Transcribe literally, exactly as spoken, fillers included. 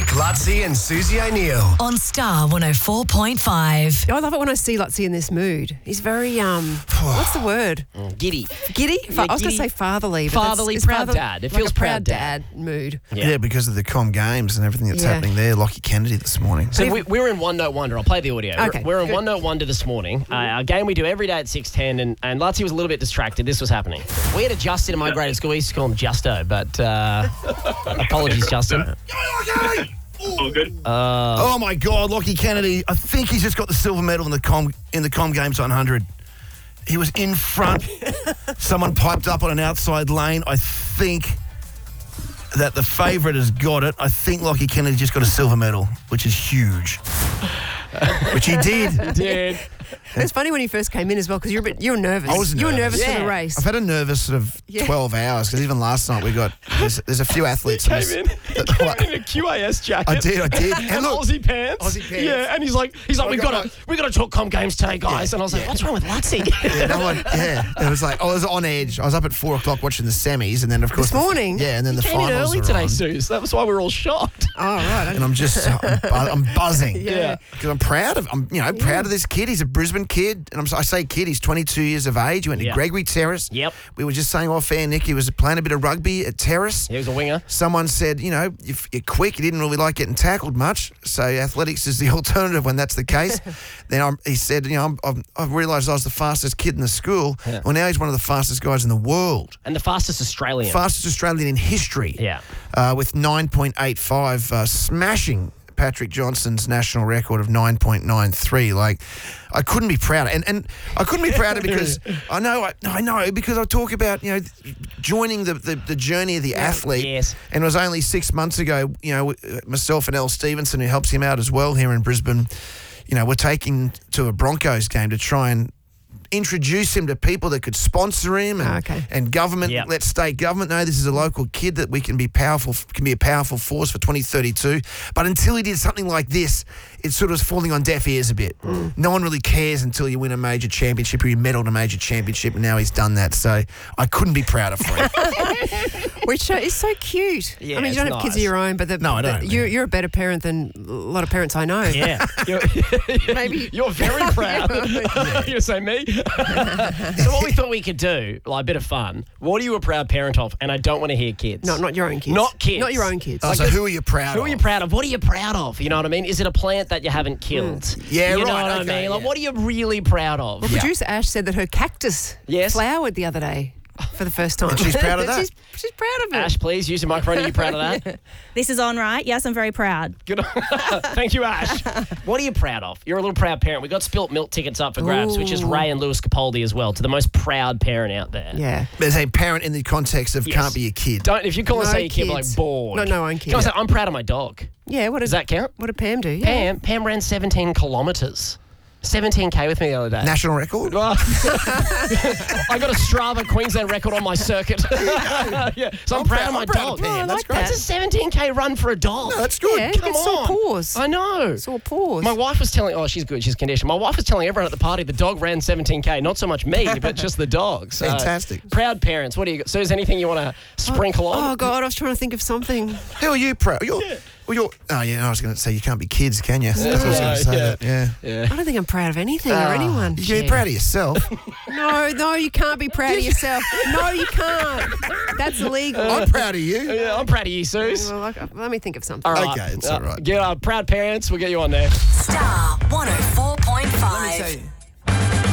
Lutzi and Susie O'Neill. On Star one oh four point five. I love it when I see Lutzi in this mood. He's very, um, what's the word? Giddy. Giddy? Yeah, I was going giddy. to say fatherly. But Fatherly, that's, it's proud father- dad. It like feels a proud proud dad. dad mood. Yeah. Yeah, because of the Com Games and everything that's Yeah. happening there. Lockie Kennedy this morning. So we, we were in One Note Wonder. I'll play the audio. Okay, we're we're in good. One Note Wonder this morning. Uh, our game we do every day at six ten, and, and Lutzi was a little bit distracted. This was happening. We had a Justin in my grade school. We used to call him Justo, but uh, apologies, Justin. All good. oh my God, Lockie Kennedy! I think he's just got the silver medal in the Com in the Com Games one hundred. He was in front. Someone piped up on an outside lane. I think that the favourite has got it. I think Lockie Kennedy just got a silver medal, which is huge. Which he did. Dude. It's funny when you first came in as well because you're a bit, you were nervous. I was You were nervous. nervous for Yeah. the race. I've had a nervous sort of Yeah. twelve hours because even last night we got there's, there's a few athletes. Came this- in, he came in a Q A S jacket. I did, I did. And, And look, Aussie pants. Aussie pants. Yeah, and he's like, he's like, I we got got to, my- we got to talk Com Games today, guys. And I was like, what's wrong with Lutzi? Yeah, no one, yeah. It was like I was on edge. I was up at four o'clock watching the semis, and then of course This morning? The, yeah, and then the Came in finals early were today, on. Suze. That was why we were all shocked. Oh, right. And I'm just, I'm, bu- I'm buzzing. Yeah. Because I'm proud of, I'm you know proud of this kid. He's a Brisbane kid, and I'm, I say kid. He's twenty-two years of age. He went to Yeah. Gregory Terrace. Yep. We were just saying off air, Nick. He was playing a bit of rugby at Terrace. He was a winger. Someone said, you know, if you're quick, you didn't really like getting tackled much, so athletics is the alternative when that's the case. Then I'm, he said, you know, I'm, I'm, I've realised I was the fastest kid in the school. Yeah. Well, now he's one of the fastest guys in the world. And the fastest Australian. Fastest Australian in history. Yeah. Uh, with nine point eight five, uh, smashing Patrick Johnson's national record of nine point nine three. Like, I couldn't be prouder. And and I couldn't be prouder because I know, I, I know, because I talk about, you know, joining the, the, the journey of the athlete. Yes. And it was only six months ago, you know, myself and Elle Stevenson, who helps him out as well here in Brisbane, you know, we're taking to a Broncos game to try and introduce him to people that could sponsor him and, Ah, okay. and government, Yep. let state government know this is a local kid that we can be powerful, can be a powerful force for twenty thirty-two. But until he did something like this, it sort of was falling on deaf ears a bit. Mm. No one really cares until you win a major championship or you medal in a major championship, and now he's done that. So I couldn't be prouder for him. Which uh, is so cute. Yeah, I mean, you don't it's have kids of nice. your own, but the, No, I the- don't, You're, yeah. you're a better parent than a lot of parents I know. Yeah. You're, Maybe- You're very proud. You say me? So what we thought we could do, like a bit of fun, what are you a proud parent of? And I don't want to hear kids. No, not your own kids. Not kids. Not your own kids. Oh, so who are you proud Who of? are you proud of? What are you proud of? You know what I mean? Is it a plant that you haven't killed? Yeah, you know right, what I okay, mean? Like, yeah. what are you really proud of? Well, producer Ash said that her cactus Yes? flowered the other day for the first time. And she's proud of that? she's, she's proud of it. Ash, please use your microphone. Are you proud of that? This is on, right? Yes, I'm very proud. Good. Thank you, Ash. What are you proud of? You're a little proud parent. We got spilt milk tickets up for grabs, which is Ooh. Ray and Lewis Capaldi as well, to the most proud parent out there. Yeah. There's a parent in the context of Yes. can't be a kid. Don't if you call and No say your kid like kids. bored. No, no own Can I kids. say I'm proud of my dog? Yeah, what Does did that count? What did Pam do? Yeah. Pam, Pam ran seventeen kilometres. seventeen K with me the other day. National record? Well, I got a Strava Queensland record on my circuit. yeah, so I'm, proud, of my I'm proud dog. of Pam. Oh, I That's like great. that. It's a seventeen K run for a dog. No, that's good. Yeah, Come it's sore on. paws. I know. Sore paws. My wife was telling, oh, she's good, she's conditioned. My wife was telling everyone at the party the dog ran seventeen K, not so much me, but just the dog. So, Fantastic. Proud parents. What do you got? So is anything you want to sprinkle Oh, on? God, I was trying to think of something. Who are you proud? You're, well, you're, oh, yeah, I was going to say you can't be kids, can you? That's what I was going to say. Yeah. That. Yeah. Yeah. I don't think I'm proud of anything Ah. or anyone. You can be proud of yourself. No, no, you can't be proud of yourself. No, you can't. That's illegal. I'm proud of you. Yeah, I'm proud of you, Suze. Well, like, let me think of something. All right. Okay, it's Uh, all right. Get uh, proud parents. We'll get you on there. Star one oh four